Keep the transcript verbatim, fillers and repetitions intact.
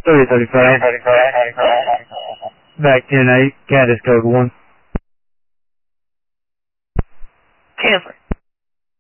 thirty thirty-five. Back ten eight, Caddis code one. Cancel.